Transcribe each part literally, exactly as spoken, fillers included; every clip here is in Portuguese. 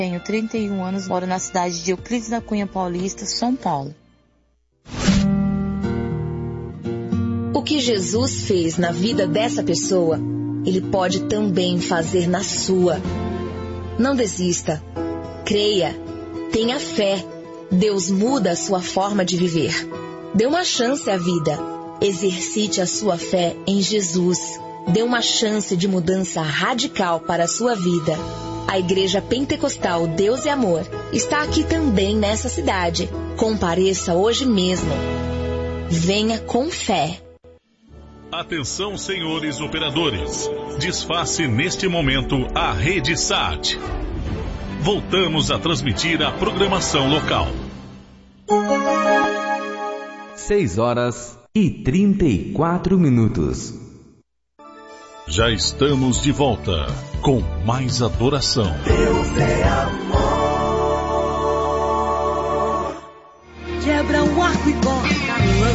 Tenho trinta e um anos, moro na cidade de Euclides da Cunha Paulista, São Paulo. O que Jesus fez na vida dessa pessoa, Ele pode também fazer na sua. Não desista. Creia. Tenha fé. Deus muda a sua forma de viver. Dê uma chance à vida. Exercite a sua fé em Jesus. Dê uma chance de mudança radical para a sua vida. A Igreja Pentecostal Deus e Amor está aqui também nessa cidade. Compareça hoje mesmo. Venha com fé. Atenção, senhores operadores. Desface neste momento a Rede Sat. Voltamos a transmitir a programação local. seis horas e trinta e quatro minutos. Já estamos de volta com mais adoração. Deus é amor. Quebra um arco e corta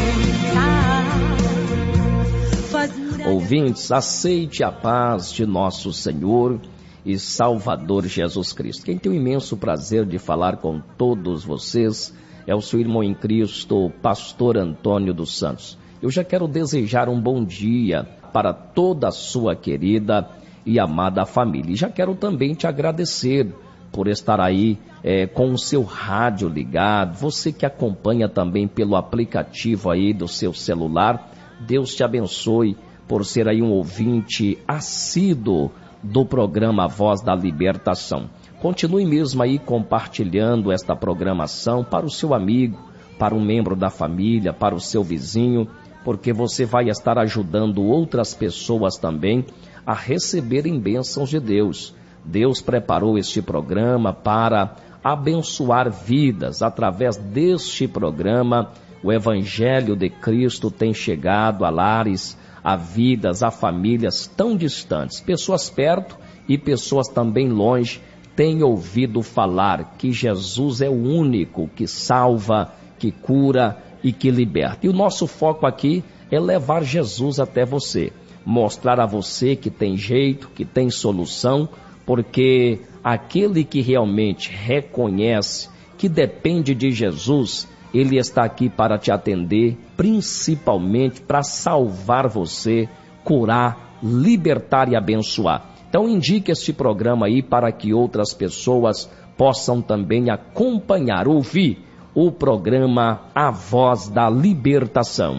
a lança. Ouvintes, aceite a paz de nosso Senhor e Salvador Jesus Cristo. Quem tem o imenso prazer de falar com todos vocês é o seu irmão em Cristo, pastor Antônio dos Santos. Eu já quero desejar um bom dia para toda a sua querida e amada família. E já quero também te agradecer por estar aí é, com o seu rádio ligado, você que acompanha também pelo aplicativo aí do seu celular. Deus te abençoe por ser aí um ouvinte assíduo do programa Voz da Libertação. Continue mesmo aí compartilhando esta programação para o seu amigo, para um membro da família, para o seu vizinho, porque você vai estar ajudando outras pessoas também a receberem bênçãos de Deus. Deus preparou este programa para abençoar vidas. Através deste programa, o Evangelho de Cristo tem chegado a lares, a vidas, a famílias tão distantes. Pessoas perto e pessoas também longe têm ouvido falar que Jesus é o único que salva, que cura e que liberta. E o nosso foco aqui é levar Jesus até você, mostrar a você que tem jeito, que tem solução, porque aquele que realmente reconhece que depende de Jesus, Ele está aqui para te atender, principalmente para salvar você, curar, libertar e abençoar. Então indique este programa aí para que outras pessoas possam também acompanhar, ouvir o programa A Voz da Libertação.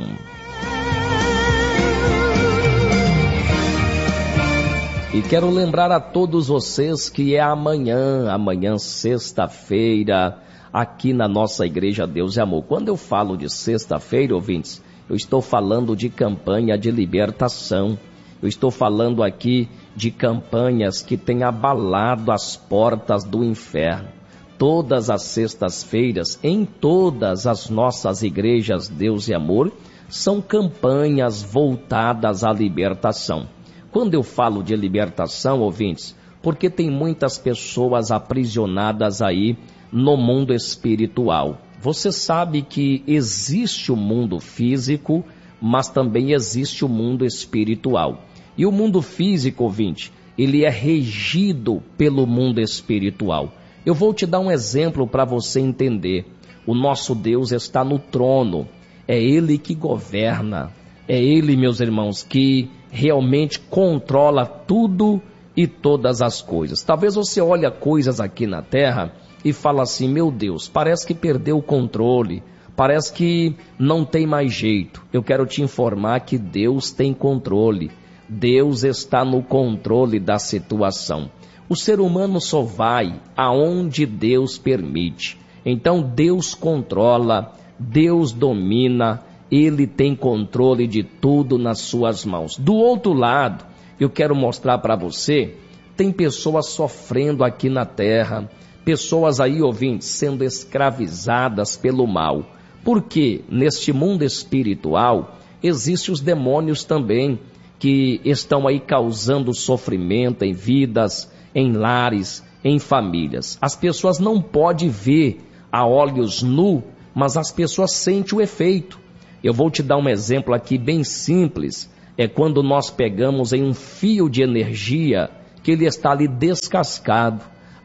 E quero lembrar a todos vocês que é amanhã, amanhã sexta-feira, aqui na nossa Igreja Deus e Amor. Quando eu falo de sexta-feira, ouvintes, eu estou falando de campanha de libertação. Eu estou falando aqui de campanhas que têm abalado as portas do inferno. Todas as sextas-feiras, em todas as nossas igrejas Deus e Amor, são campanhas voltadas à libertação. Quando eu falo de libertação, ouvintes, porque tem muitas pessoas aprisionadas aí no mundo espiritual. Você sabe que existe o mundo físico, mas também existe o mundo espiritual. E o mundo físico, ouvinte, ele é regido pelo mundo espiritual. Eu vou te dar um exemplo para você entender. O nosso Deus está no trono. É Ele que governa. É Ele, meus irmãos, que realmente controla tudo e todas as coisas. Talvez você olhe coisas aqui na terra e fala assim, meu Deus, parece que perdeu o controle, parece que não tem mais jeito. Eu quero te informar que Deus tem controle. Deus está no controle da situação. O ser humano só vai aonde Deus permite. Então Deus controla, Deus domina, Ele tem controle de tudo nas suas mãos. Do outro lado, eu quero mostrar para você, tem pessoas sofrendo aqui na terra, pessoas aí, ouvintes, sendo escravizadas pelo mal. Porque neste mundo espiritual, existem os demônios também, que estão aí causando sofrimento em vidas, em lares, em famílias. As pessoas não podem ver a olhos nus, mas as pessoas sentem o efeito. Eu vou te dar um exemplo aqui bem simples. É quando nós pegamos em um fio de energia que ele está ali descascado.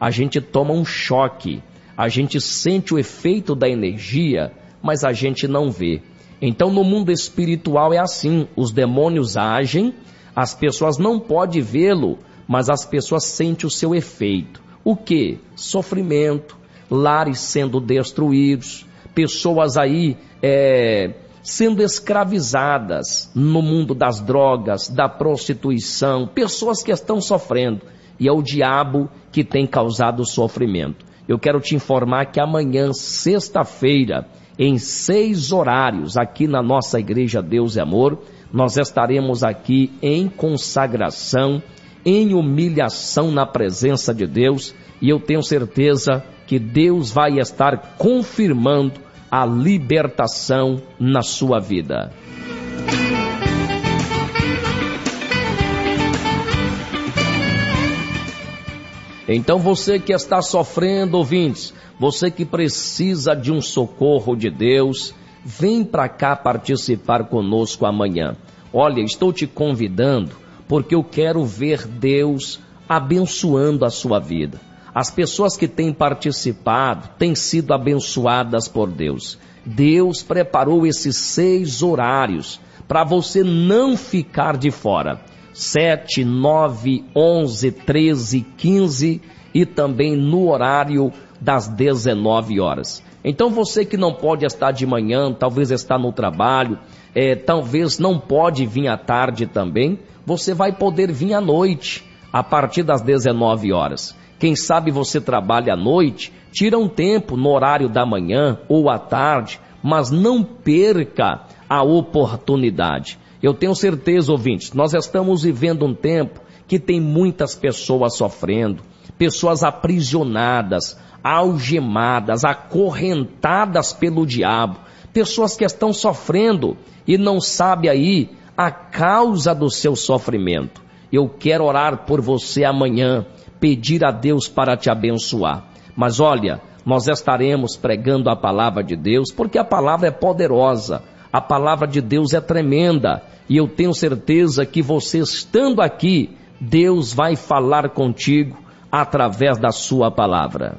a gente toma um choque, a gente sente o efeito da energia, mas a gente não vê. Então no mundo espiritual é assim, os demônios agem, as pessoas não podem vê-lo, mas as pessoas sentem o seu efeito. O que? Sofrimento, lares sendo destruídos, pessoas aí é, sendo escravizadas no mundo das drogas, da prostituição, pessoas que estão sofrendo. E é o diabo que tem causado sofrimento. Eu quero te informar que amanhã, sexta-feira, em seis horários, aqui na nossa Igreja Deus e Amor, nós estaremos aqui em consagração, em humilhação na presença de Deus, e eu tenho certeza que Deus vai estar confirmando a libertação na sua vida. Então você que está sofrendo, ouvintes, você que precisa de um socorro de Deus, vem para cá participar conosco amanhã. Olha, estou te convidando porque eu quero ver Deus abençoando a sua vida. As pessoas que têm participado têm sido abençoadas por Deus. Deus preparou esses seis horários para você não ficar de fora. sete, nove, onze, treze, quinze e também no horário das dezenove horas. Então você que não pode estar de manhã, talvez está no trabalho, é, talvez não pode vir à tarde também, você vai poder vir à noite, a partir das dezenove horas. Quem sabe você trabalha à noite, tira um tempo no horário da manhã ou à tarde, mas não perca a oportunidade. Eu tenho certeza, ouvintes, nós estamos vivendo um tempo que tem muitas pessoas sofrendo, pessoas aprisionadas, algemadas, acorrentadas pelo diabo, pessoas que estão sofrendo e não sabem aí a causa do seu sofrimento. Eu quero orar por você amanhã, pedir a Deus para te abençoar. Mas olha, nós estaremos pregando a palavra de Deus, porque a palavra é poderosa, a palavra de Deus é tremenda. E eu tenho certeza que você estando aqui, Deus vai falar contigo através da sua palavra.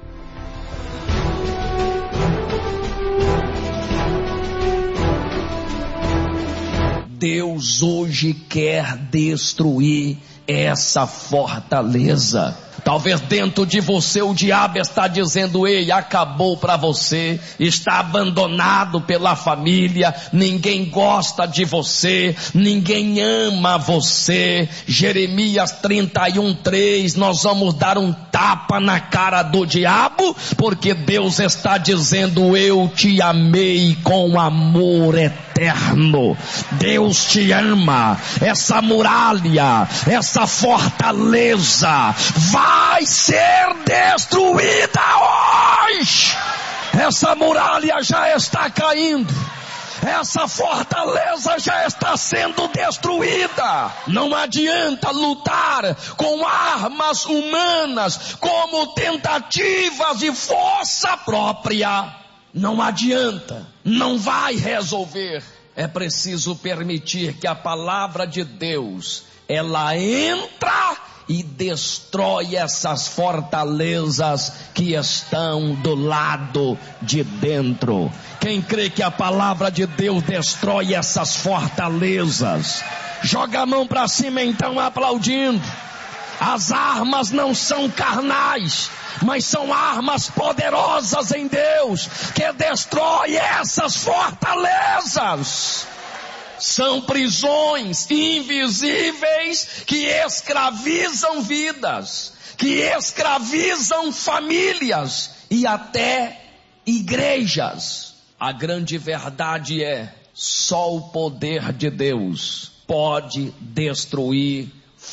Deus hoje quer destruir essa fortaleza. Talvez dentro de você o diabo está dizendo: ei, acabou para você, está abandonado pela família, ninguém gosta de você, ninguém ama você. Jeremias trinta e um, três, nós vamos dar um tapa na cara do diabo, porque Deus está dizendo: eu te amei com amor eterno. Deus te ama. Essa muralha, essa fortaleza vai ser destruída hoje. Essa muralha já está caindo. Essa fortaleza já está sendo destruída. Não adianta lutar com armas humanas, como tentativas de força própria. Não adianta, não vai resolver. É preciso permitir que a palavra de Deus, ela entra e destrói essas fortalezas que estão do lado de dentro. Quem crê que a palavra de Deus destrói essas fortalezas, joga a mão para cima então, aplaudindo. As armas não são carnais, mas são armas poderosas em Deus, que destrói essas fortalezas. São prisões invisíveis que escravizam vidas, que escravizam famílias e até igrejas. A grande verdade é, só o poder de Deus pode destruir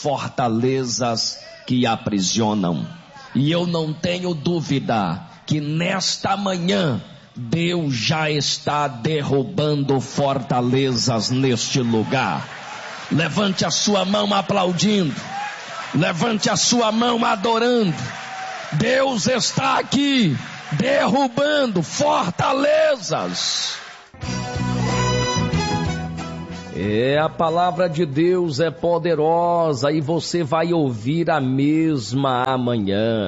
fortalezas que aprisionam. E eu não tenho dúvida que nesta manhã Deus já está derrubando fortalezas neste lugar. Levante a sua mão aplaudindo. Levante a sua mão adorando. Deus está aqui derrubando fortalezas. É, a palavra de Deus é poderosa e você vai ouvir a mesma amanhã.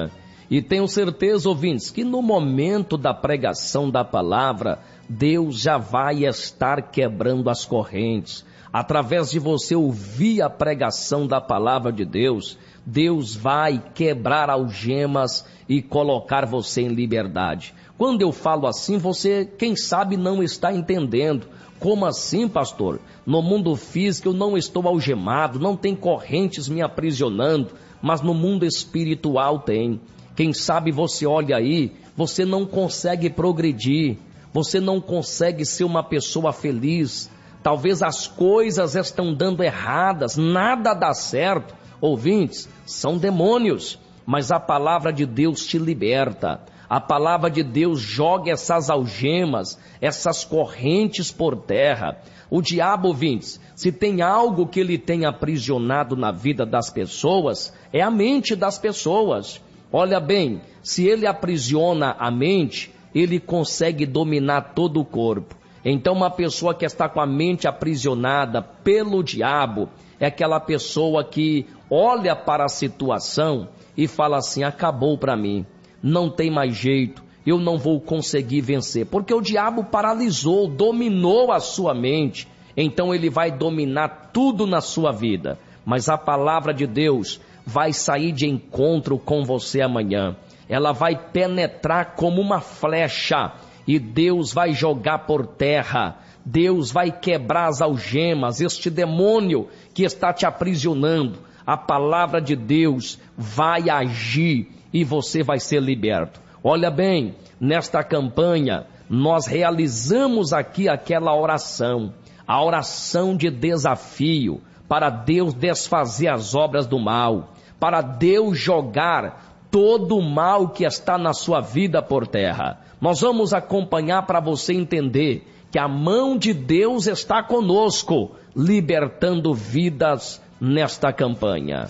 E tenho certeza, ouvintes, que no momento da pregação da palavra, Deus já vai estar quebrando as correntes. Através de você ouvir a pregação da palavra de Deus, Deus vai quebrar algemas e colocar você em liberdade. Quando eu falo assim, você, quem sabe, não está entendendo. Como assim, pastor? No mundo físico eu não estou algemado, não tem correntes me aprisionando, mas no mundo espiritual tem. Quem sabe você olha aí, você não consegue progredir, você não consegue ser uma pessoa feliz. Talvez as coisas estão dando erradas, nada dá certo. Ouvintes, são demônios, mas a palavra de Deus te liberta. A palavra de Deus joga essas algemas, essas correntes por terra. O diabo, ouvintes, se tem algo que ele tem aprisionado na vida das pessoas, é a mente das pessoas. Olha bem, se ele aprisiona a mente, ele consegue dominar todo o corpo. Então uma pessoa que está com a mente aprisionada pelo diabo, é aquela pessoa que olha para a situação e fala assim, acabou para mim, não tem mais jeito, eu não vou conseguir vencer, porque o diabo paralisou, dominou a sua mente, então ele vai dominar tudo na sua vida, mas a palavra de Deus vai sair de encontro com você amanhã, ela vai penetrar como uma flecha, e Deus vai jogar por terra, Deus vai quebrar as algemas, este demônio que está te aprisionando, a palavra de Deus vai agir e você vai ser liberto. Olha bem, nesta campanha nós realizamos aqui aquela oração, a oração de desafio, para Deus desfazer as obras do mal, para Deus jogar todo o mal que está na sua vida por terra. Nós vamos acompanhar para você entender que a mão de Deus está conosco, libertando vidas nesta campanha.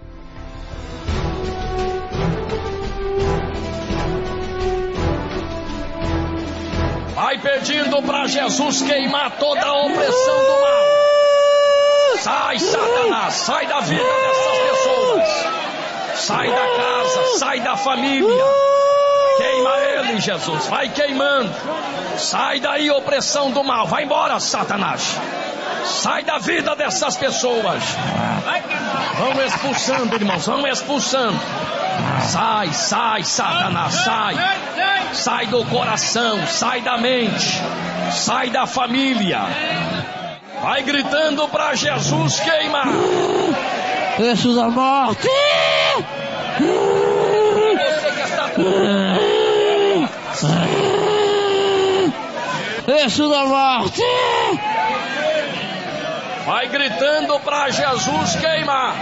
Vai pedindo para Jesus queimar toda a opressão do mal. Sai, Satanás, sai da vida dessas pessoas. Sai da casa, sai da família. Queima ele, Jesus, vai queimando. Sai daí, opressão do mal. Vai embora, Satanás. Sai da vida dessas pessoas. Vão expulsando, irmãos, vão expulsando. Sai, sai, Satanás, sai. Sai do coração, sai da mente, sai da família. Vai gritando para Jesus queimar. Preço da morte. Você que está Preço da morte. Vai gritando para Jesus queimar.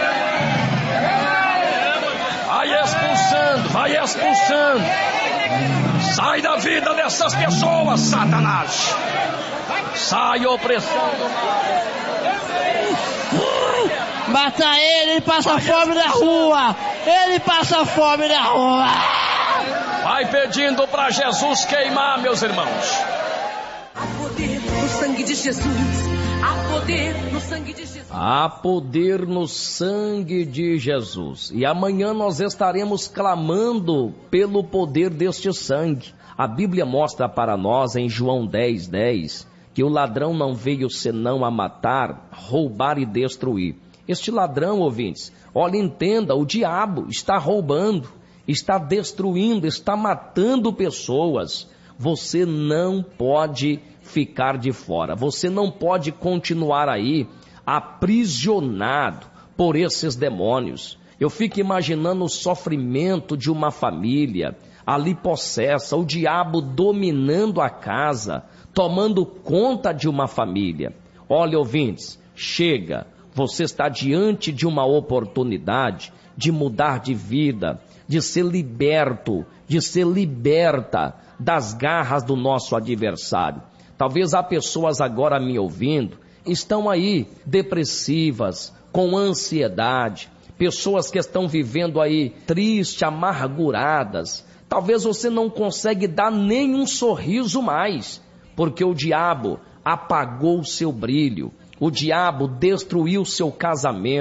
Vai expulsando, vai expulsando. Sai da vida dessas pessoas, Satanás. Sai, opressão do mal. Mata ele, ele passa vai fome expulsando. Na rua. Ele passa fome na rua. Vai pedindo para Jesus queimar, meus irmãos. Há poder no sangue de Jesus. Há poder no sangue de Jesus. Há poder no sangue de Jesus. E amanhã nós estaremos clamando pelo poder deste sangue. A Bíblia mostra para nós em João dez, dez, que o ladrão não veio senão a matar, roubar e destruir. Este ladrão, ouvintes, olha, entenda, o diabo está roubando, está destruindo, está matando pessoas. Você não pode ficar de fora, você não pode continuar aí aprisionado por esses demônios. Eu fico imaginando o sofrimento de uma família ali possessa, o diabo dominando a casa, tomando conta de uma família. Olha, ouvintes, chega, você está diante de uma oportunidade de mudar de vida, de ser liberto, de ser liberta das garras do nosso adversário. Talvez há pessoas agora me ouvindo, estão aí depressivas, com ansiedade, pessoas que estão vivendo aí tristes, amarguradas. Talvez você não consegue dar nenhum sorriso mais, porque o diabo apagou o seu brilho, o diabo destruiu o seu casamento,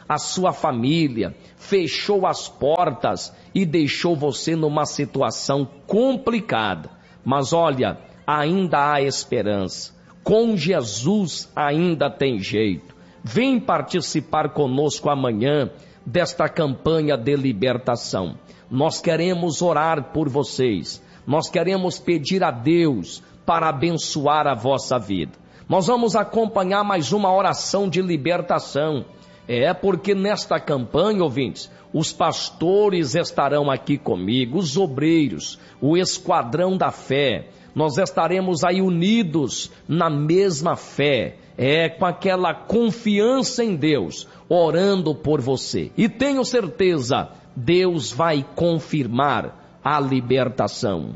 a sua família, fechou as portas e deixou você numa situação complicada. Mas olha, ainda há esperança. Com Jesus ainda tem jeito. Vem participar conosco amanhã desta campanha de libertação. Nós queremos orar por vocês. Nós queremos pedir a Deus para abençoar a vossa vida. Nós vamos acompanhar mais uma oração de libertação. É porque nesta campanha, ouvintes, os pastores estarão aqui comigo, os obreiros, o esquadrão da fé. Nós estaremos aí unidos na mesma fé, é, com aquela confiança em Deus, orando por você. E tenho certeza, Deus vai confirmar a libertação.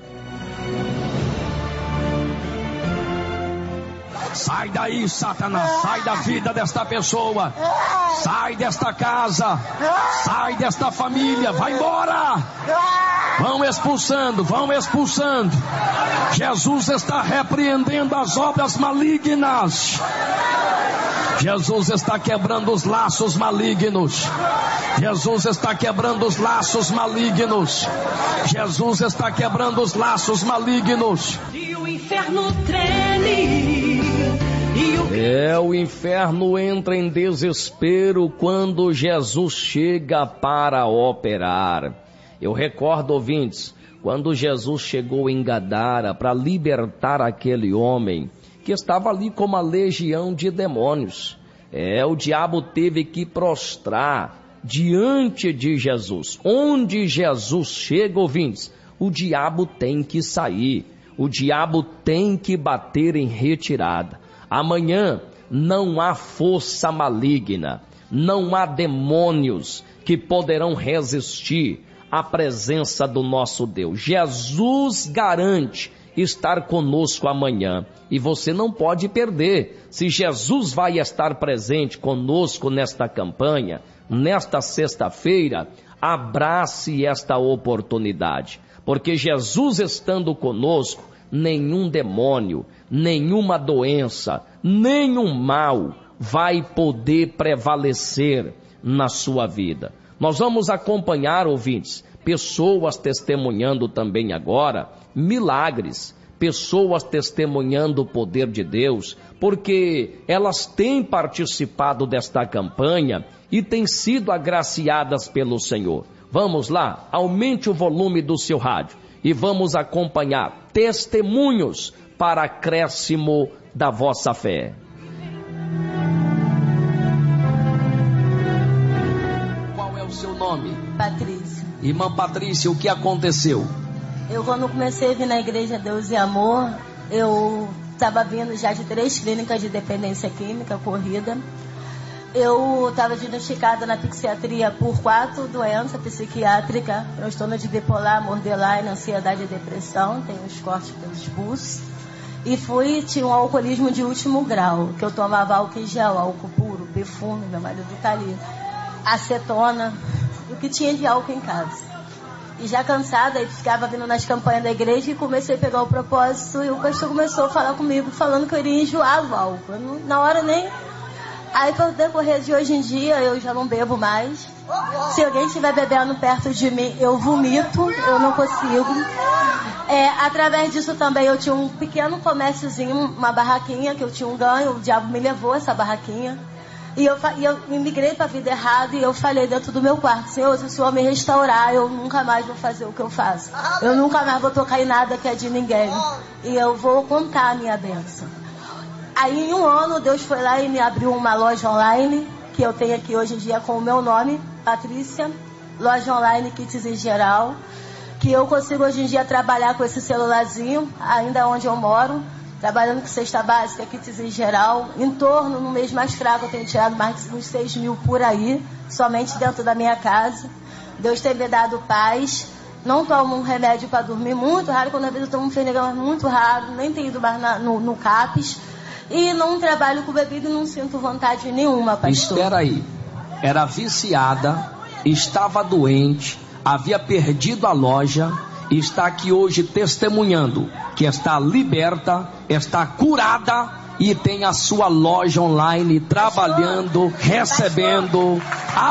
Sai daí, Satanás, sai da vida desta pessoa, sai desta casa, sai desta família, vai embora. Vão expulsando, vão expulsando. Jesus está repreendendo as obras malignas. Jesus está quebrando os laços malignos. Jesus está quebrando os laços malignos. Jesus está quebrando os laços malignos. E o inferno treme. É, o inferno entra em desespero quando Jesus chega para operar. Eu recordo, ouvintes, quando Jesus chegou em Gadara para libertar aquele homem que estava ali com uma legião de demônios. É, o diabo teve que prostrar diante de Jesus. Onde Jesus chega, ouvintes, o diabo tem que sair. O diabo tem que bater em retirada. Amanhã não há força maligna, não há demônios que poderão resistir à presença do nosso Deus. Jesus garante estar conosco amanhã e você não pode perder. Se Jesus vai estar presente conosco nesta campanha, nesta sexta-feira, abrace esta oportunidade, porque Jesus estando conosco, nenhum demônio, nenhuma doença, nenhum mal vai poder prevalecer na sua vida. Nós vamos acompanhar, ouvintes, pessoas testemunhando também agora milagres, pessoas testemunhando o poder de Deus, porque elas têm participado desta campanha e têm sido agraciadas pelo Senhor. Vamos lá, aumente o volume do seu rádio e vamos acompanhar testemunhos para acréscimo da vossa fé. Qual é o seu nome? Patrícia. Irmã Patrícia, o que aconteceu? Eu, quando comecei a vir na igreja Deus e Amor, eu estava vindo já de três clínicas de dependência química corrida. Eu estava diagnosticada na psiquiatria por quatro doenças psiquiátricas: transtorno de bipolar, borderline, ansiedade e depressão, tenho os cortes pelos pulsos. E fui, tinha um alcoolismo de último grau, que eu tomava álcool em gel, álcool puro, perfume, meu marido tá ali, acetona, o que tinha de álcool em casa. E já cansada, eu ficava vindo nas campanhas da igreja e comecei a pegar o propósito, e o pastor começou a falar comigo, falando que eu iria enjoar o álcool. Eu não, na hora nem... Aí, pelo decorrer de hoje em dia, eu já não bebo mais. Se alguém estiver bebendo perto de mim, eu vomito, eu não consigo. É, através disso também, eu tinha um pequeno comérciozinho, uma barraquinha, que eu tinha um ganho, o diabo me levou essa barraquinha. E eu, e eu migrei para a vida errada e eu falei dentro do meu quarto: Senhor, se o Senhor me restaurar, eu nunca mais vou fazer o que eu faço. Eu nunca mais vou tocar em nada que é de ninguém. E eu vou contar a minha bênção. Aí em um ano Deus foi lá e me abriu uma loja online, que eu tenho aqui hoje em dia com o meu nome, Patrícia, loja online kits em geral, que eu consigo hoje em dia trabalhar com esse celularzinho, ainda onde eu moro, trabalhando com cesta básica, kits em geral. Em torno, no mês mais fraco, eu tenho tirado mais de uns seis mil por aí, somente dentro da minha casa. Deus tem me dado paz. Não tomo um remédio para dormir, muito raro. Quando às vezes eu tomo um Fenegan, muito raro, nem tenho ido mais na, no, no CAPES. E não trabalho com bebida e não sinto vontade nenhuma, pastor. Espera aí, era viciada, estava doente, havia perdido a loja, e está aqui hoje testemunhando que está liberta, está curada e tem a sua loja online trabalhando, recebendo,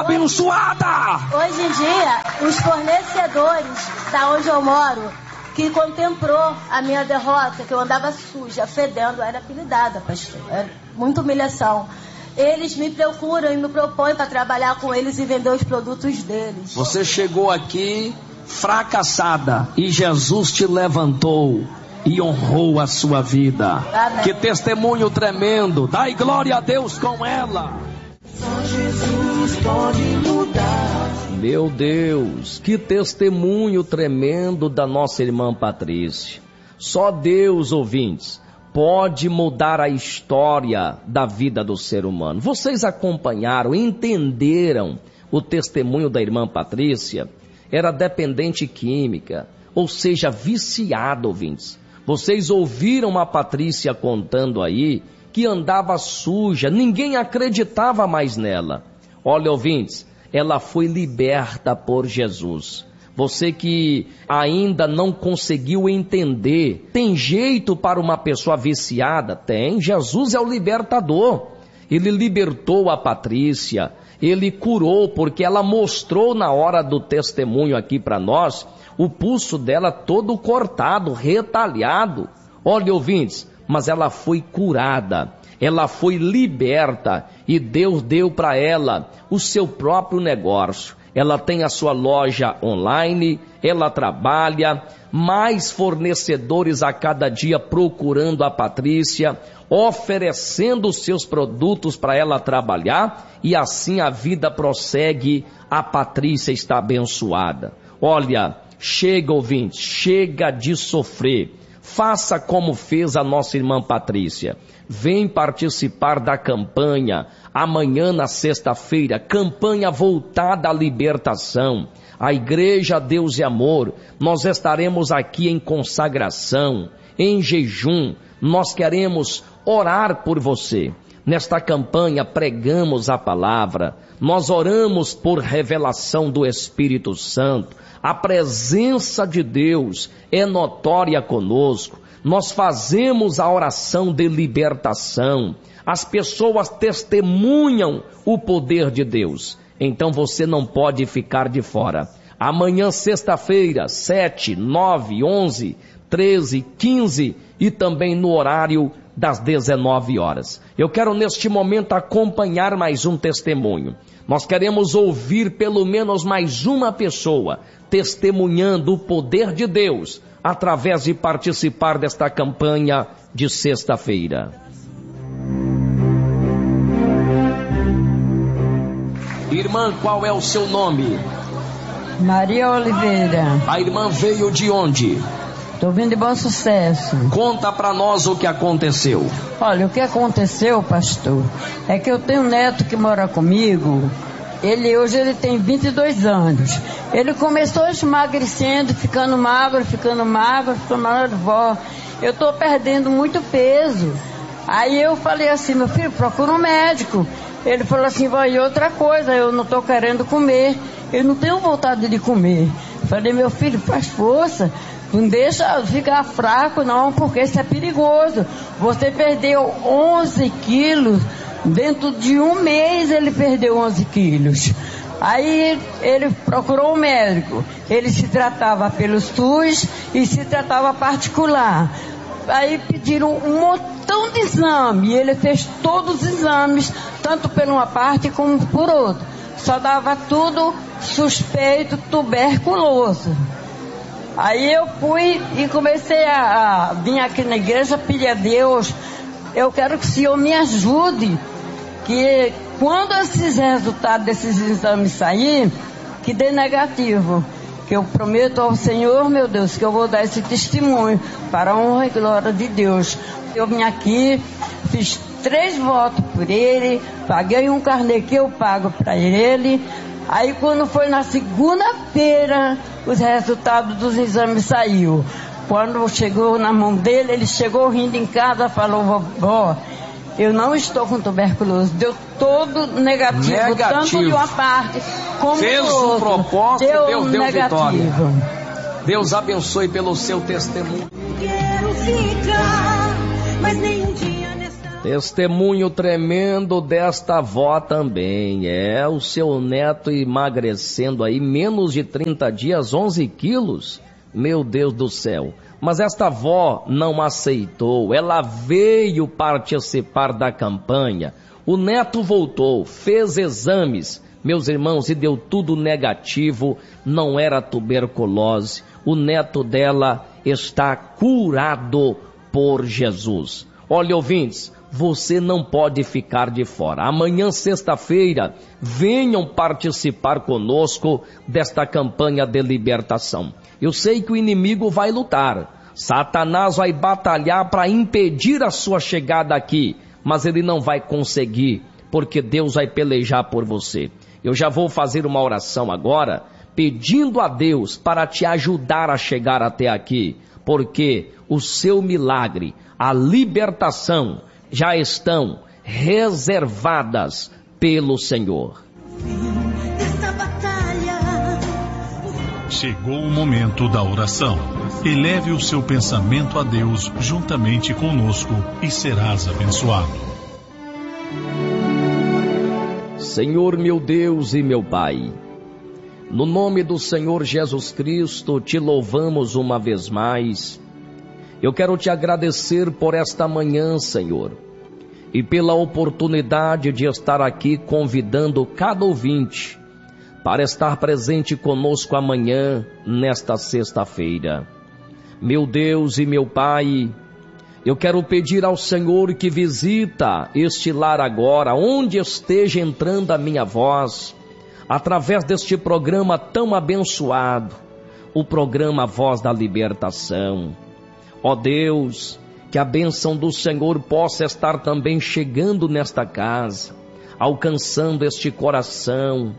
abençoada. Hoje em dia, os fornecedores da onde eu moro, que contemplou a minha derrota, que eu andava suja, fedendo, era apelidada, pastor, era muita humilhação. Eles me procuram e me propõem para trabalhar com eles e vender os produtos deles. Você chegou aqui fracassada e Jesus te levantou e honrou a sua vida. Amém. Que testemunho tremendo. Dai glória a Deus com ela. Só Jesus pode mudar. Meu Deus, que testemunho tremendo da nossa irmã Patrícia. Só Deus, ouvintes, pode mudar a história da vida do ser humano. Vocês acompanharam, entenderam o testemunho da irmã Patrícia? Era dependente química, ou seja, viciada, ouvintes. Vocês ouviram a Patrícia contando aí que andava suja, ninguém acreditava mais nela. Olha, ouvintes, ela foi liberta por Jesus. Você que ainda não conseguiu entender, tem jeito para uma pessoa viciada? Tem. Jesus é o libertador. Ele libertou a Patrícia, ele curou, porque ela mostrou na hora do testemunho aqui para nós, o pulso dela todo cortado, retalhado. Olha, ouvintes, mas ela foi curada, ela foi liberta e Deus deu para ela o seu próprio negócio. Ela tem a sua loja online, ela trabalha, mais fornecedores a cada dia procurando a Patrícia, oferecendo os seus produtos para ela trabalhar, e assim a vida prossegue, a Patrícia está abençoada. Olha, chega, ouvinte, chega de sofrer. Faça como fez a nossa irmã Patrícia. Vem participar da campanha, amanhã na sexta-feira, campanha voltada à libertação. A Igreja Deus e Amor, nós estaremos aqui em consagração, em jejum. Nós queremos orar por você. Nesta campanha pregamos a palavra, nós oramos por revelação do Espírito Santo. A presença de Deus é notória conosco. Nós fazemos a oração de libertação. As pessoas testemunham o poder de Deus. Então você não pode ficar de fora. Amanhã, sexta-feira, sete, nove, onze, treze, quinze e também no horário das dezenove horas. Eu quero neste momento acompanhar mais um testemunho. Nós queremos ouvir pelo menos mais uma pessoa testemunhando o poder de Deus através de participar desta campanha de sexta-feira. Irmã, qual é o seu nome? Maria Oliveira. A irmã veio de onde? Estou vindo de Bom Sucesso. Conta para nós o que aconteceu. Olha, o que aconteceu, pastor, é que eu tenho um neto que mora comigo. Ele hoje ele tem vinte e dois anos. Ele começou emagrecendo, ficando magro, ficando magro, ficando magro, vó. Eu estou perdendo muito peso. Aí eu falei assim, meu filho, procura um médico. Ele falou assim, vó, e outra coisa, eu não estou querendo comer. Eu não tenho vontade de comer. Falei, meu filho, faz força. Não deixa ficar fraco não, porque isso é perigoso. Você perdeu onze quilos. Dentro de um mês ele perdeu onze quilos. Aí ele procurou um médico. Ele se tratava pelo SUS e se tratava particular. Aí pediram um montão de exame. E ele fez todos os exames, tanto por uma parte como por outra. Só dava tudo suspeito tuberculoso. Aí eu fui e comecei a, a vir aqui na igreja, pedir a Deus, eu quero que o Senhor me ajude, que quando esses resultados desses exames saírem, que dê negativo, que eu prometo ao Senhor, meu Deus, que eu vou dar esse testemunho para a honra e glória de Deus. Eu vim aqui, fiz três votos por ele, paguei um carnê que eu pago para ele. Aí quando foi na segunda-feira, os resultados dos exames saíram. Quando chegou na mão dele, ele chegou rindo em casa, falou, vovó, eu não estou com tuberculose, deu todo negativo, negativo. Tanto de uma parte como Fez do outro. um propósito, deu Deus deu negativo. Vitória. Deus abençoe pelo seu testemunho. Quero ficar, mas nem um dia nessa Testemunho tremendo desta avó também. É, o seu neto emagrecendo aí menos de trinta dias, onze quilos. Meu Deus do céu. Mas esta avó não aceitou. Ela veio participar da campanha. O neto voltou, fez exames, meus irmãos, e deu tudo negativo. Não era tuberculose. O neto dela está curado por Jesus. Olha, ouvintes, você não pode ficar de fora. Amanhã, sexta-feira, venham participar conosco desta campanha de libertação. Eu sei que o inimigo vai lutar. Satanás vai batalhar para impedir a sua chegada aqui, mas ele não vai conseguir, porque Deus vai pelejar por você. Eu já vou fazer uma oração agora, pedindo a Deus para te ajudar a chegar até aqui, porque o seu milagre, a libertação, já estão reservadas pelo Senhor. Chegou o momento da oração. Eleve o seu pensamento a Deus juntamente conosco e serás abençoado. Senhor meu Deus e meu Pai, no nome do Senhor Jesus Cristo, te louvamos uma vez mais. Eu quero te agradecer por esta manhã, Senhor, e pela oportunidade de estar aqui convidando cada ouvinte para estar presente conosco amanhã, nesta sexta-feira. Meu Deus e meu Pai, eu quero pedir ao Senhor que visita este lar agora, onde esteja entrando a minha voz, através deste programa tão abençoado, o programa Voz da Libertação. Ó Deus, que a bênção do Senhor possa estar também chegando nesta casa, alcançando este coração,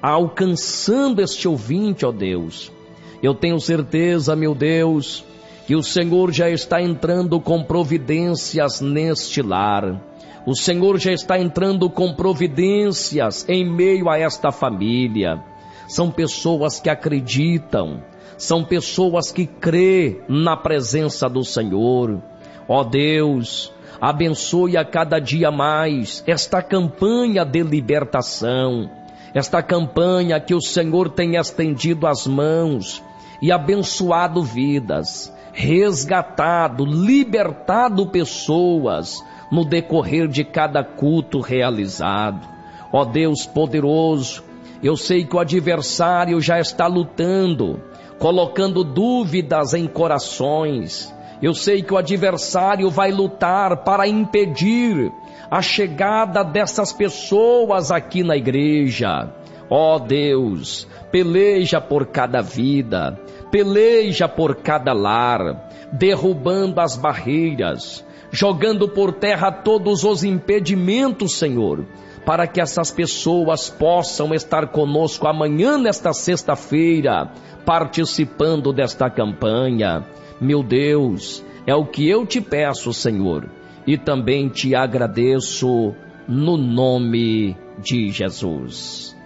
alcançando este ouvinte, ó Deus. Eu tenho certeza, meu Deus, que o Senhor já está entrando com providências neste lar. O Senhor já está entrando com providências em meio a esta família. São pessoas que acreditam, são pessoas que crêem na presença do Senhor. Ó Deus, abençoe a cada dia mais esta campanha de libertação, esta campanha que o Senhor tem estendido as mãos e abençoado vidas, resgatado, libertado pessoas no decorrer de cada culto realizado. Ó Deus poderoso, eu sei que o adversário já está lutando, colocando dúvidas em corações. Eu sei que o adversário vai lutar para impedir a chegada dessas pessoas aqui na igreja. Ó Deus, peleja por cada vida, peleja por cada lar, derrubando as barreiras, jogando por terra todos os impedimentos, Senhor, para que essas pessoas possam estar conosco amanhã, nesta sexta-feira, participando desta campanha. Meu Deus, é o que eu te peço, Senhor, e também te agradeço no nome de Jesus.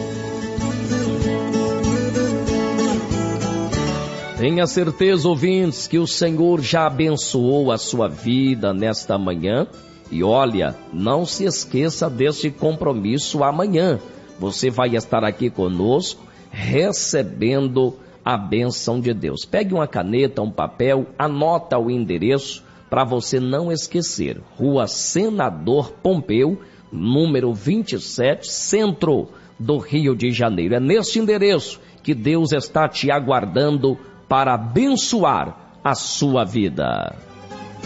Tenha certeza, ouvintes, que o Senhor já abençoou a sua vida nesta manhã. E olha, não se esqueça deste compromisso amanhã. Você vai estar aqui conosco, recebendo a bênção de Deus. Pegue uma caneta, um papel, anota o endereço para você não esquecer. Rua Senador Pompeu, número vinte e sete, centro do Rio de Janeiro. É neste endereço que Deus está te aguardando para abençoar a sua vida.